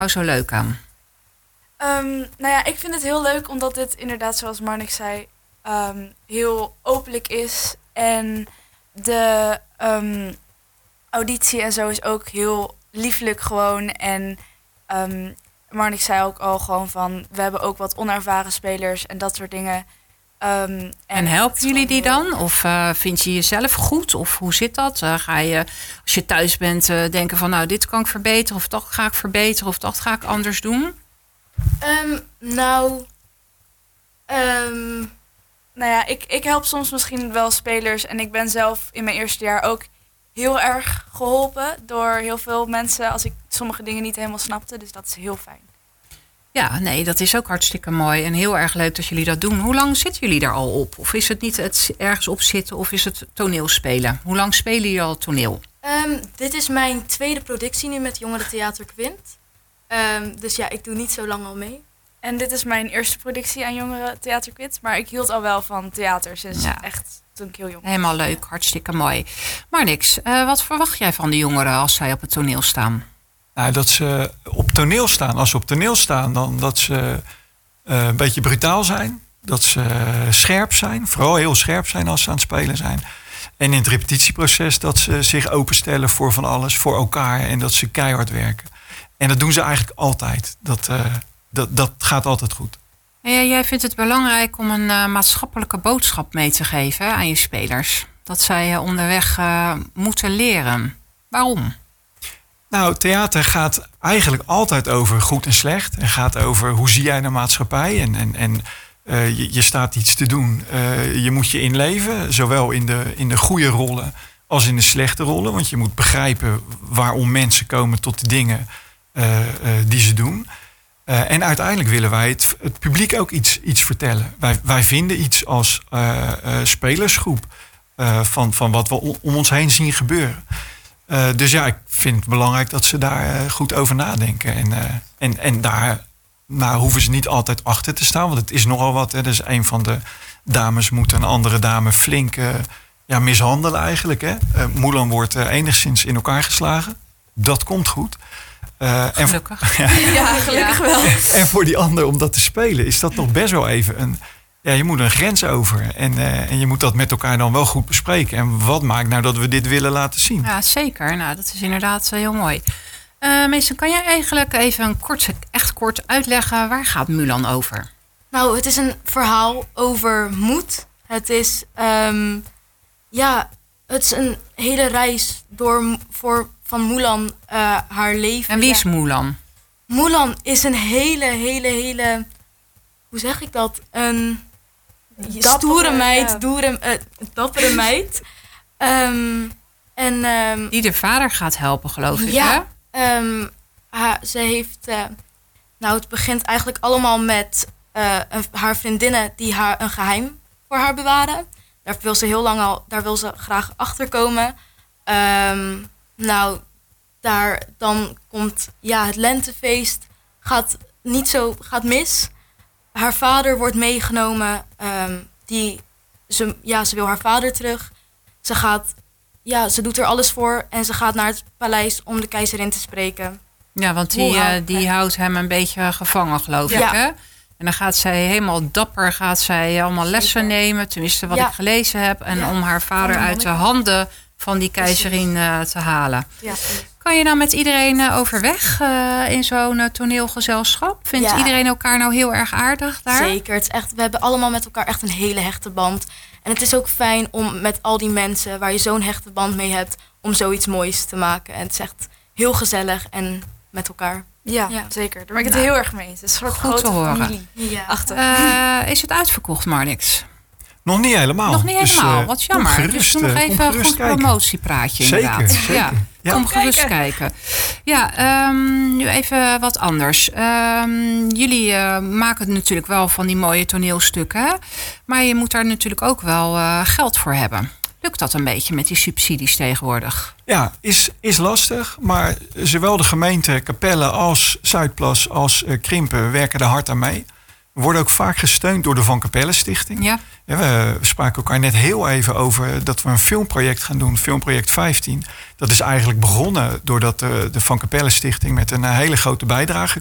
nou zo leuk aan? Nou ja, ik vind het heel leuk omdat het inderdaad, zoals Marnik zei, heel openlijk is. En de auditie en zo is ook heel lieflijk gewoon. En Marnik zei ook al gewoon van, we hebben ook wat onervaren spelers en dat soort dingen. En helpen jullie die dan? Of vind je jezelf goed? Of hoe zit dat? Ga je, als je thuis bent, denken van, nou, dit kan ik verbeteren. Of dat ga ik verbeteren. Of dat ga ik anders doen? Nou ja, ik help soms misschien wel spelers. En ik ben zelf in mijn eerste jaar ook heel erg geholpen door heel veel mensen als ik sommige dingen niet helemaal snapte. Dus dat is heel fijn. Ja, nee, dat is ook hartstikke mooi. En heel erg leuk dat jullie dat doen. Hoe lang zitten jullie daar al op? Of is het niet het ergens op zitten of is het toneelspelen? Hoe lang spelen jullie al toneel? Dit is mijn tweede productie nu met Jongerentheater Quint. Dus ja, ik doe niet zo lang al mee. En dit is mijn eerste productie aan Jongerentheater Quint. Maar ik hield al wel van theater sinds echt toen ik heel jong was. Helemaal leuk, hartstikke mooi. Maar niks, wat verwacht jij van de jongeren als zij op het toneel staan? Nou, dat ze op toneel staan. Als ze op toneel staan, dan dat ze een beetje brutaal zijn. Dat ze scherp zijn. Vooral heel scherp zijn als ze aan het spelen zijn. En in het repetitieproces dat ze zich openstellen voor van alles, voor elkaar. En dat ze keihard werken. En dat doen ze eigenlijk altijd. Dat gaat altijd goed. En jij vindt het belangrijk om een maatschappelijke boodschap mee te geven aan je spelers. Dat zij onderweg moeten leren. Waarom? Nou, theater gaat eigenlijk altijd over goed en slecht. En gaat over hoe zie jij de maatschappij. En je staat iets te doen. Je moet je inleven. Zowel in de goede rollen als in de slechte rollen. Want je moet begrijpen waarom mensen komen tot de dingen die ze doen. En uiteindelijk willen wij het publiek ook iets vertellen. Wij vinden iets als spelersgroep van wat we om ons heen zien gebeuren. Dus ja, ik vind het belangrijk dat ze daar goed over nadenken. En daar hoeven ze niet altijd achter te staan. Want het is nogal wat. Hè. Dus een van de dames moet een andere dame flink mishandelen eigenlijk. Hè. Mulan wordt enigszins in elkaar geslagen. Dat komt goed. Gelukkig. Gelukkig wel. En voor die ander om dat te spelen is dat nog best wel even je moet een grens over. En je moet dat met elkaar dan wel goed bespreken. En wat maakt nou dat we dit willen laten zien? Ja, zeker. Nou, dat is inderdaad heel mooi. Mason, kan jij eigenlijk even echt kort uitleggen, waar gaat Mulan over? Nou, het is een verhaal over moed. Het is, het is een hele reis van Mulan haar leven. En wie is Mulan? Mulan is een hele, hoe zeg ik dat? Een stoere meid, dappere meid. Die de vader gaat helpen, geloof ik, ja, hè? Ze heeft... het begint eigenlijk allemaal met haar vriendinnen die haar een geheim voor haar bewaren. Daar wil ze daar wil ze graag achter komen. Dan komt het lentefeest. Gaat mis. Haar vader wordt meegenomen. Ze wil haar vader terug. Ze doet er alles voor. En ze gaat naar het paleis om de keizerin te spreken. Ja, want die houdt hem een beetje gevangen, geloof ik. Hè? En dan gaat zij helemaal dapper, allemaal lessen nemen. Tenminste, wat ik gelezen heb. En om haar vader uit de handen van die keizerin te halen. Ja. Kan je nou met iedereen overweg in zo'n toneelgezelschap? Vindt iedereen elkaar nou heel erg aardig daar? Zeker. Het is echt, we hebben allemaal met elkaar echt een hele hechte band. En het is ook fijn om met al die mensen waar je zo'n hechte band mee hebt, om zoiets moois te maken. En het is echt heel gezellig en met elkaar. Ja, zeker. Daar ben ik het heel erg mee. Het is een soort grote familie. Is het uitverkocht, Marnix? Nog niet helemaal. Wat jammer. Dus doe nog even een goed promotiepraatje inderdaad. Zeker. Ja, kom gerust kijken. Ja, nu even wat anders. Jullie maken het natuurlijk wel van die mooie toneelstukken. Maar je moet daar natuurlijk ook wel geld voor hebben. Lukt dat een beetje met die subsidies tegenwoordig? Ja, is lastig. Maar zowel de gemeente Capelle als Zuidplas als Krimpen werken er hard aan mee. We worden ook vaak gesteund door de Van Capelle Stichting. Ja. We spraken elkaar net heel even over dat we een filmproject gaan doen. Filmproject 15. Dat is eigenlijk begonnen doordat de Van Capelle Stichting met een hele grote bijdrage